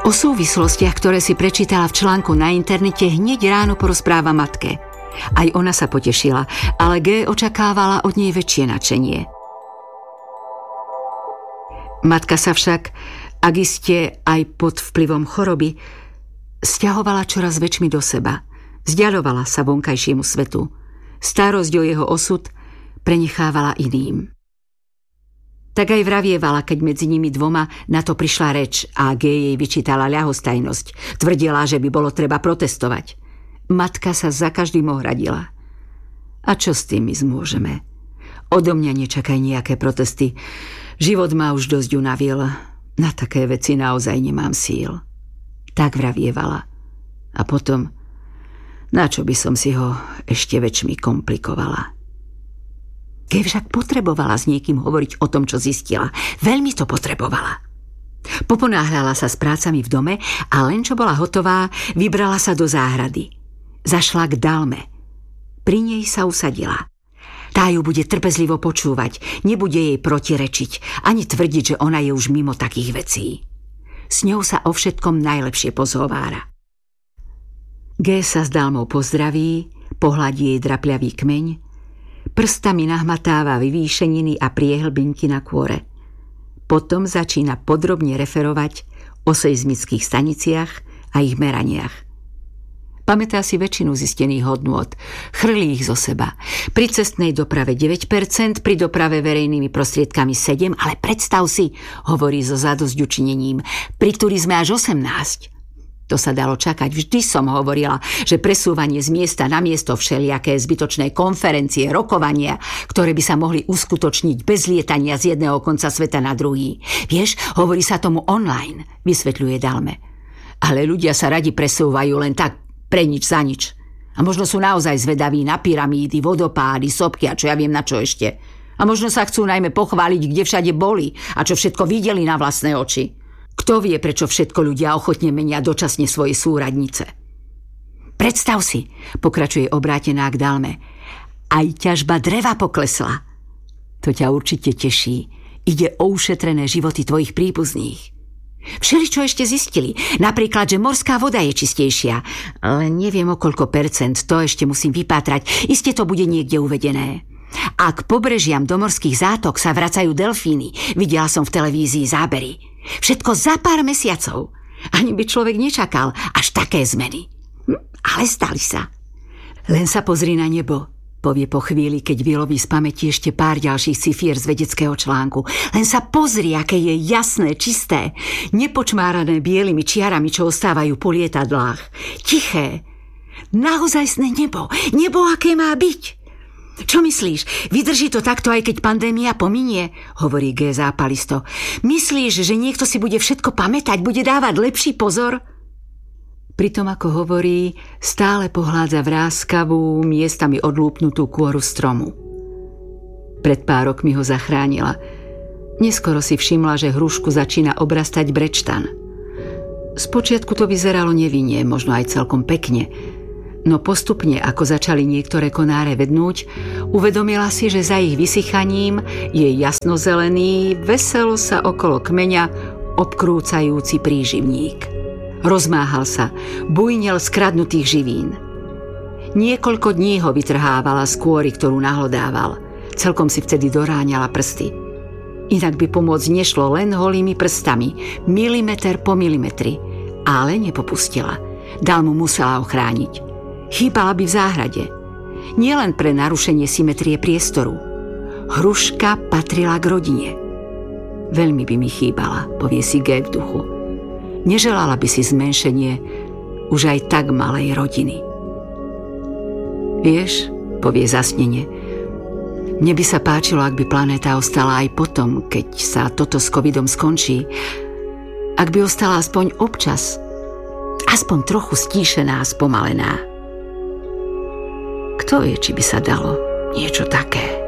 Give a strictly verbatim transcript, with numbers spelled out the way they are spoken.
O súvislostiach, ktoré si prečítala v článku na internete, hneď ráno porozpráva matke. Aj ona sa potešila, ale G očakávala od nej väčšie nadšenie. Matka sa však, ak iste aj pod vplyvom choroby, sťahovala čoraz väčšmi do seba, vzdiaľovala sa vonkajšiemu svetu. Starosť o jeho osud prenechávala iným. Tak aj vravievala, keď medzi nimi dvoma na to prišla reč a G jej vyčítala ľahostajnosť. Tvrdila, že by bolo treba protestovať. Matka sa za každým ohradila. A čo s tým my zmôžeme? Odo mňa nečakaj nejaké protesty. Život ma už dosť unavil. Na také veci naozaj nemám síl. Tak vravievala. A potom, na čo by som si ho ešte väčšmi komplikovala? Keď však potrebovala s niekým hovoriť o tom, čo zistila. Veľmi to potrebovala. Poponáhľala sa s prácami v dome a len čo bola hotová, vybrala sa do záhrady. Zašla k Dalme. Pri nej sa usadila. Tá ju bude trpezlivo počúvať, nebude jej protirečiť, ani tvrdiť, že ona je už mimo takých vecí. S ňou sa o všetkom najlepšie pozhovára. G sa s Dalmou pozdraví, pohľadí jej drapľavý kmeň, prstami nahmatáva vyvýšeniny a priehlbinky na kôre. Potom začína podrobne referovať o seizmických staniciach a ich meraniach. Pamätá si väčšinu zistených hodnôt, chrlí ich zo seba. Pri cestnej doprave deväť percent, pri doprave verejnými prostriedkami sedem, ale predstav si, hovorí so zadosťučinením, pri turizme až osemnásť. To sa dalo čakať. Vždy som hovorila, že presúvanie z miesta na miesto, všelijaké zbytočné konferencie, rokovania, ktoré by sa mohli uskutočniť bez lietania z jedného konca sveta na druhý. Vieš, hovorí sa tomu online, vysvetľuje Dalme. Ale ľudia sa radi presúvajú len tak pre nič za nič. A možno sú naozaj zvedaví na pyramídy, vodopády, sopky a čo ja viem na čo ešte. A možno sa chcú najmä pochváliť, kde všade boli a čo všetko videli na vlastné oči. Kto vie, prečo všetko ľudia ochotne menia dočasne svoje súradnice? Predstav si, pokračuje obrátená k Dalme, aj ťažba dreva poklesla. To ťa určite teší. Ide o ušetrené životy tvojich príbuzných. Všeličo ešte zistili, napríklad, že morská voda je čistejšia, ale neviem o koľko percent, to ešte musím vypátrať, iste to bude niekde uvedené. A k pobrežiam do morských zátok sa vracajú delfíny, videla som v televízii zábery. Všetko za pár mesiacov. Ani by človek nečakal až také zmeny. Hm, ale stali sa. Len sa pozri na nebo, povie po chvíli, keď vyloví z pamäti ešte pár ďalších cifier z vedeckého článku. Len sa pozri, aké je jasné, čisté, nepočmárané bielými čiarami, čo ostávajú po lietadlách. Tiché. Naozajstné nebo. Nebo, aké má byť. Čo myslíš? Vydrží to takto, aj keď pandémia pominie? Hovorí G zápalisto. Myslíš, že niekto si bude všetko pamätať, bude dávať lepší pozor? Pritom, ako hovorí, stále pohľadza vráscavú, miestami odlúpnutú kôru stromu. Pred pár rokmi ho zachránila. Neskoro si všimla, že hrušku začína obrastať brečtan. Spočiatku to vyzeralo nevinne, možno aj celkom pekne. No postupne, ako začali niektoré konáre vednúť, uvedomila si, že za ich vysychaním je jasnozelený, veselo sa okolo kmeňa obkrúcajúci príživník. Rozmáhal sa, bujnel skradnutých živín. Niekoľko dní ho vytrhávala z kôry, ktorú nahlodával. Celkom si vtedy doráňala prsty. Inak by pomôcť nešlo, len holými prstami, milimeter po milimetri. Ale nepopustila. Dalmu musela ochrániť. Chýbala by v záhrade. Nielen pre narušenie symetrie priestoru. Hruška patrila k rodine. Veľmi by mi chýbala, povie si G v duchu. Neželala by si zmenšenie už aj tak malej rodiny. Vieš, povie zasnene, mne by sa páčilo, ak by planéta ostala aj potom, keď sa toto s covidom skončí. Ak by ostala aspoň občas, aspoň trochu stíšená a spomalená. Kto vie, či by sa dalo niečo také?